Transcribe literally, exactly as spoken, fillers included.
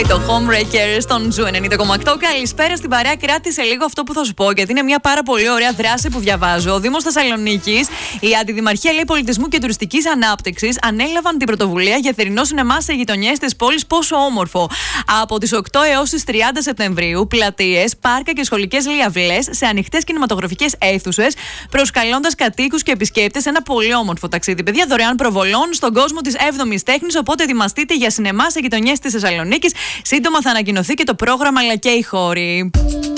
Το Homebreaker στον Ζου ενενήντα κόμμα οκτώ. Καλησπέρα στην παρέα. Κράτησε λίγο αυτό που θα σου πω, γιατί είναι μια πάρα πολύ ωραία δράση που διαβάζω. Ο Δήμος Θεσσαλονίκης, η Αντιδημαρχία λέει, Πολιτισμού και Τουριστικής Ανάπτυξης ανέλαβαν την πρωτοβουλία για θερινό σινεμά σε γειτονιές της πόλης. Πόσο όμορφο! Από τις οκτώ έως τις τριάντα Σεπτεμβρίου, πλατείες, πάρκα και σχολικές διαβλές σε ανοιχτές κινηματογραφικές αίθουσες, προσκαλώντας κατοίκους και επισκέπτες σε ένα πολύ όμορφο ταξίδι. Παιδιά, δωρεάν προβολών στον κόσμο της έβδομης τέχνης. Οπότε ετοιμαστείτε για σινεμά σε γειτονιές της Θεσσαλονίκης. Σύντομα θα ανακοινωθεί και το πρόγραμμα αλλά και οι χώροι.